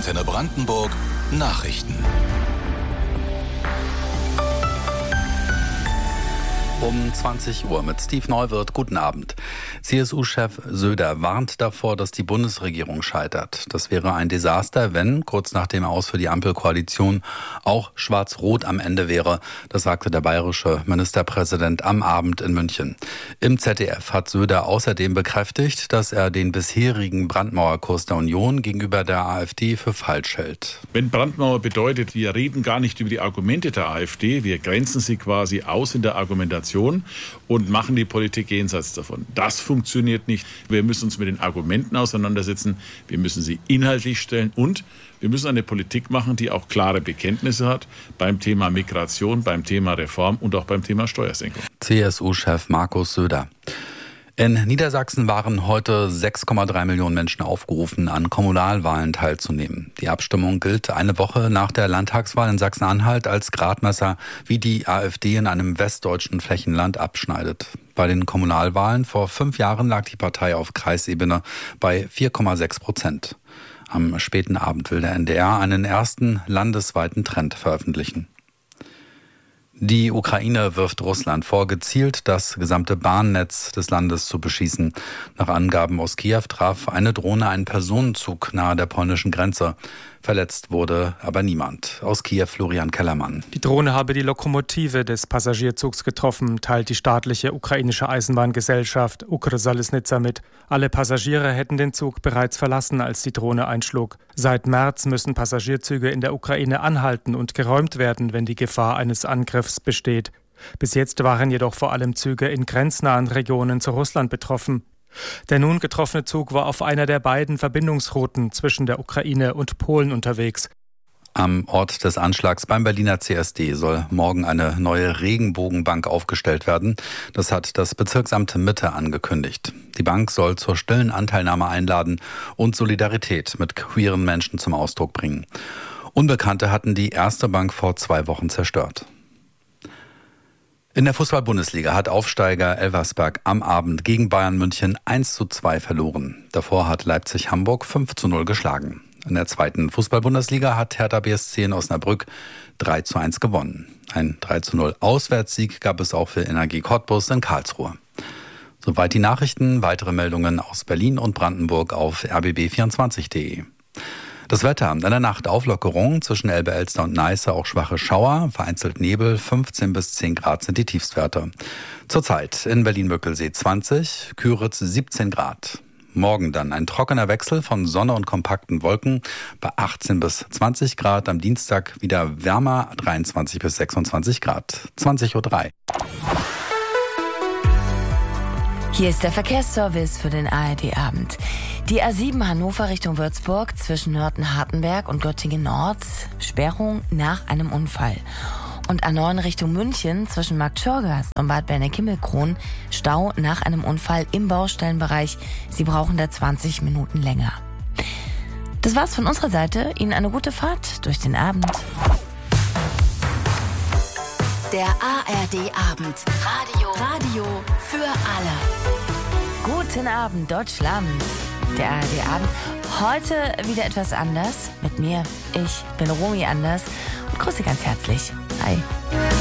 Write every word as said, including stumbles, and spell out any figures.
Antenne Brandenburg Nachrichten. Um zwanzig Uhr mit Steve Neuwirth. Guten Abend. C S U-Chef Söder warnt davor, dass die Bundesregierung scheitert. Das wäre ein Desaster, wenn, kurz nach dem Aus für die Ampelkoalition, auch Schwarz-Rot am Ende wäre. Das sagte der bayerische Ministerpräsident am Abend in München. Im Z D F hat Söder außerdem bekräftigt, dass er den bisherigen Brandmauerkurs der Union gegenüber der AfD für falsch hält. Wenn Brandmauer bedeutet, wir reden gar nicht über die Argumente der AfD, wir grenzen sie quasi aus in der Argumentation und machen die Politik jenseits davon. Das funktioniert nicht. Wir müssen uns mit den Argumenten auseinandersetzen, wir müssen sie inhaltlich stellen und wir müssen eine Politik machen, die auch klare Bekenntnisse hat beim Thema Migration, beim Thema Reform und auch beim Thema Steuersenkung. C S U-Chef Markus Söder. In Niedersachsen waren heute sechs Komma drei Millionen Menschen aufgerufen, an Kommunalwahlen teilzunehmen. Die Abstimmung gilt eine Woche nach der Landtagswahl in Sachsen-Anhalt als Gradmesser, wie die AfD in einem westdeutschen Flächenland abschneidet. Bei den Kommunalwahlen vor fünf Jahren lag die Partei auf Kreisebene bei vier Komma sechs Prozent. Am späten Abend will der N D R einen ersten landesweiten Trend veröffentlichen. Die Ukraine wirft Russland vor, gezielt das gesamte Bahnnetz des Landes zu beschießen. Nach Angaben aus Kiew traf eine Drohne einen Personenzug nahe der polnischen Grenze. Verletzt wurde aber niemand. Aus Kiew Florian Kellermann. Die Drohne habe die Lokomotive des Passagierzugs getroffen, teilt die staatliche ukrainische Eisenbahngesellschaft Ukrsalisnitsa mit. Alle Passagiere hätten den Zug bereits verlassen, als die Drohne einschlug. Seit März müssen Passagierzüge in der Ukraine anhalten und geräumt werden, wenn die Gefahr eines Angriffs besteht. Bis jetzt waren jedoch vor allem Züge in grenznahen Regionen zu Russland betroffen. Der nun getroffene Zug war auf einer der beiden Verbindungsrouten zwischen der Ukraine und Polen unterwegs. Am Ort des Anschlags beim Berliner C S D soll morgen eine neue Regenbogenbank aufgestellt werden. Das hat das Bezirksamt Mitte angekündigt. Die Bank soll zur stillen Anteilnahme einladen und Solidarität mit queeren Menschen zum Ausdruck bringen. Unbekannte hatten die erste Bank vor zwei Wochen zerstört. In der Fußball-Bundesliga hat Aufsteiger Elversberg am Abend gegen Bayern München eins zu zwei verloren. Davor hat Leipzig Hamburg fünf zu null geschlagen. In der zweiten Fußball-Bundesliga hat Hertha B S C in Osnabrück drei zu eins gewonnen. Ein drei zu null Auswärtssieg gab es auch für Energie Cottbus in Karlsruhe. Soweit die Nachrichten. Weitere Meldungen aus Berlin und Brandenburg auf r b b vierundzwanzig punkt d e. Das Wetter. In der Nacht Auflockerung, zwischen Elbe-Elster und Neiße auch schwache Schauer, vereinzelt Nebel, fünfzehn bis zehn Grad sind die Tiefstwerte. Zurzeit in Berlin-Möckelsee zwanzig, Küritz siebzehn Grad. Morgen dann ein trockener Wechsel von Sonne und kompakten Wolken bei achtzehn bis zwanzig Grad. Am Dienstag wieder wärmer, dreiundzwanzig bis sechsundzwanzig Grad. zwanzig Uhr drei. Hier ist der Verkehrsservice für den A R D-Abend. Die A sieben Hannover Richtung Würzburg zwischen Nörten-Hartenberg und Göttingen-Nord. Sperrung nach einem Unfall. Und A neun Richtung München zwischen Marktschörgast und Bad Berneck-Himmelkron. Stau nach einem Unfall im Baustellenbereich. Sie brauchen da zwanzig Minuten länger. Das war's von unserer Seite. Ihnen eine gute Fahrt durch den Abend. Der A R D-Abend. Radio. Radio für alle. Guten Abend, Deutschland. Der A R D-Abend. Heute wieder etwas anders. Mit mir. Ich bin Romy Anders. Und grüße ganz herzlich. Hi.